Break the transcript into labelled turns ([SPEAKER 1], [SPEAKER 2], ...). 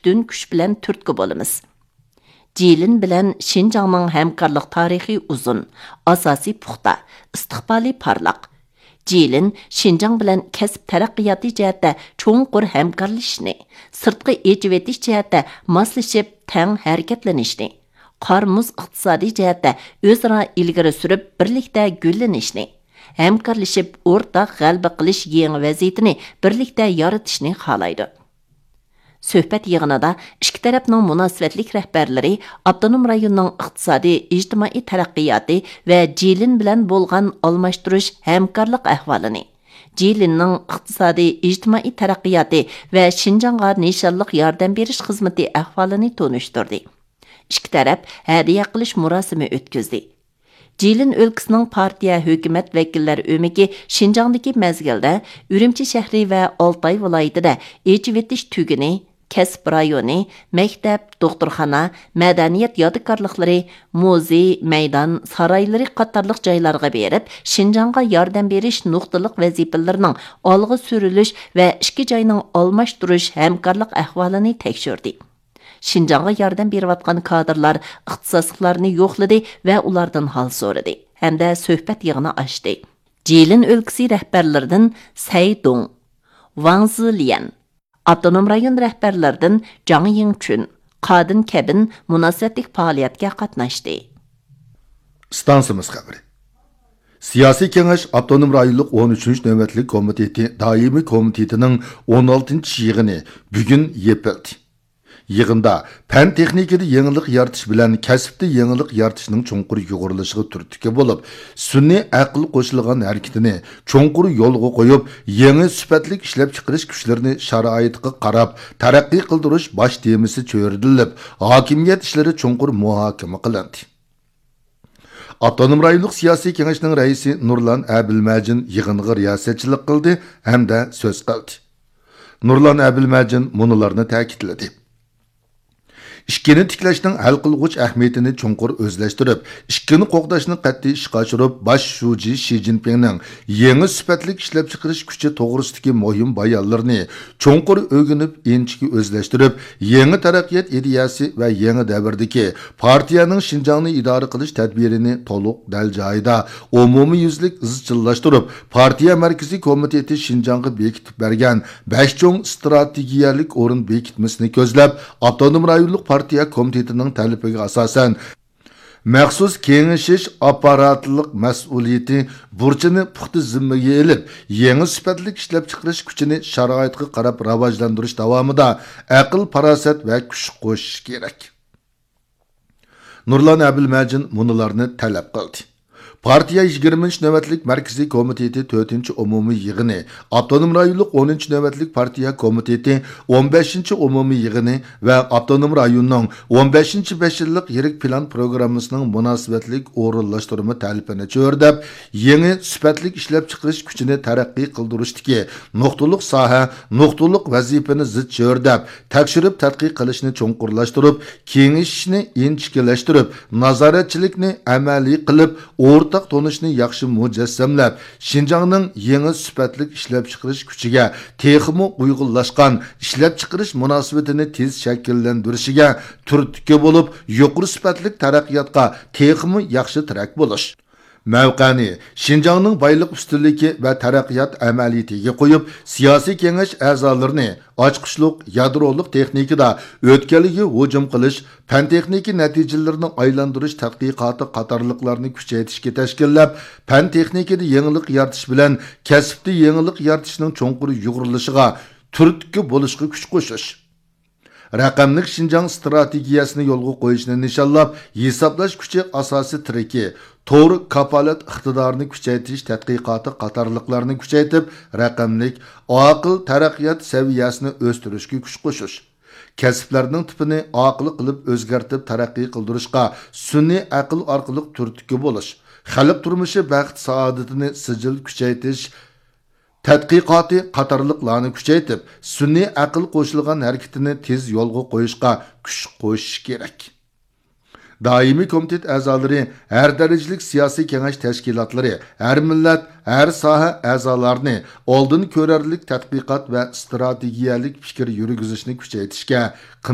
[SPEAKER 1] üstün kuch bilan turtki bo'lamiz. Jilin bilan Şinjanның hamkorlik tarixi uzun, asosiy puxta, istiqboli parlaq. Jilin Şinjan bilan kasb taraqqiyoti jihatda cho'nqur hamkorlashishni, sirtqi echivetish jihatda moslashib tang harakatlanishni, qor-muz iqtisodiy jihatda o'zaro ilgari surib birlikda gullanishni, hamkorlashib o'rtaq g'alaba qilish yangi vaziyatini birlikda yaratishni xohlaydi. Söhbət yığınında iki tərəfnin münasibətlik rəhbərləri Avtonom rayonның iqtisadi, ictimai tərəqqiyatı və Jilin bilan bolğan almashtırış həmkarlıq əhvalını, Jilinning iqtisadi, ictimai tərəqqiyatı və Şinjanğa nişanlıq yardım beriş xizməti əhvalını tonuşturdu. İki tərəf hədiyyə qilish murosimi ötküzdü. Jilin өлkəsinin partiya hökumət vəkilləri öməki Şinjandakı məzgildə Ürümçi şəhəri və Altay vilayətində ecivetiş tügünü, kasb rayoni, məktəb, doktorxana, mədəniyyət yadikarlıqları, muzey, meydan, sarayları qatarlıq joylarga berib, Şinjanğa yardım beriş nuqtaliq vəzifələrinin alğı sürülüş və iki joyning almashtırış həmkarlıq əhvalını təkşirdi. Şinjanğa yardım beriyotgan kadrlar ixtisosliqlarni yo'qladi va ulardan hal so'radi hamda suhbat yig'ini ochdi. Jilin o'lkasi rahbarlaridan Saydong, Wang Zilian, Avtonom rayon rahbarlaridan Zhang Yingchun, Qadin Kabin munosabatlik faoliyatga qatnashdi.
[SPEAKER 2] Stansimiz xabari. Siyasi Kengash Avtonom rayonluq 13-navbatlik komiteti doimiy komitetining 16-yig'ini bugun yepildi. Yığında pen texnikada yenilik yaratish bilan kasbda yenilik yaratishning cho'nqur yo'g'irilishiga turtki bo'lib, sun'iy aql qo'shilgan harakatini cho'nqur yo'lga qo'yib, yangi sifatli ishlab chiqarish kuchlarini sharoitga qarab taraqqiy qildirish bosh temasi cho'rilib, hokimiyat ishlari cho'nqur muhokama qilindi. Avtonom rayonluq siyosiy kengashning raisi Nurlan Abilmajin yig'inga riyosatchilik qildi hamda so'z qildi. Nurlan Abilmajin munolarni ta'kidladi. İşkini tiklashning hal qilg'uch ahamiyatini cho'nqur o'zlashtirib, ishkini qo'g'dashni qat'iy ishga oshirib, bosh shuji Shi Jinpingning yangi sifatli ishlab chiqarish kuchi to'g'risidagi muhim bayonlarni cho'nqur o'rganib, inchki o'zlashtirib, yangi taraqqiyot ideyasi va yangi davrdagi partiyaning Şinjanni idora qilish tadbirini to'liq dal joyida umumiy yuzlik izchillashtirib, partiya markaziy komiteti Şinjanga bekitib bergan 5 cho'ng strategiyalik o'rin bekitmasini ko'zlab, avtonom rayonluq partiya komitetining talibiga asosan maxsus kengashish apparatliq mas'uliyati burchini puxta zimmaga elib, yangi sifatli ishlab chiqarish kuchini sharoitga qarab rivojlantirish davomida aql, farosat va kuch qo'shish kerak. Nurlan Abilmajin munolarni talab qildi. Partiya 20-navbatlik markaziy komiteti 4-umumiy yig'ini, Avtonom rayonluq 10-navbatlik partiya komiteti 15-umumiy yig'ini va Avtonom rayonning 15-5 yillik yirik plan programmasining munosabatlik o'rinlashtirma talabini cho'rdab, yangi sifatli ishlab chiqarish kuchini taraqqiy qildirishdagi nuqtaliq soha, nuqtaliq vazifani zid cho'rdab, tekshirib tadqiq qilishni cho'nqurlashtirib, kengashishni inchikilashtirib, nazoratchilikni amaliy qilib, o'rta tonishni yaxshi mujassamlab, Şinjanning yangi sifatli ishlab chiqarish kuchiga texmo uyg'unlashgan ishlab chiqarish munosabatini tez shakllantirishiga turtki bo'lib, yuqori sifatli taraqqiyotga texmo yaxshi tarak bo'lish. Mavqani Şinjanning boylik ustunligi va taraqqiyot amaliyatiga qo'yib, siyosiy kengash a'zolarini ochqishliq yadroliq texnikada o'tganligi hujum qilish, fan texniki natijalarini aylantirish tadqiqoti qatorliqlarni kuchaytirishga tashkillab, fan texnikada yangilik yaratish bilan kasbda yangilik yaratishning cho'nqur yo'g'irilishiga turtki bo'lishga kuch qo'shish. Raqamlik Şinjan strategiyasini yo'lga qo'yishni nishonlab, hisoblash kuchi asosi tiriki, to'g'ri kafolat iqtidorini kuchaytirish tadqiqoti qatorliqlarni kuchaytirib, raqamlik aql taraqqiyot saviyasini o'stirishga kuch qo'shish. Kasblarning tipini aql qilib o'zgartirib taraqqiy qildirishga sun'iy aql orqali turtki bo'lish, xalq turmushi baxt saodatini sijil kuchaytirish tadqiqoti qatorliqlarni kuchaytirib, sun'iy aql qo'shilgan harakatini tez yo'lga qo'yishga kuch qo'shish kerak. Daimi komitet a'zolari, har darajalik siyosiy kengash tashkilotlari, har millat, har soha a'zolarini oldin ko'rarlik tadqiqot va strategiyalik fikr yurgizishni kuchaytirishga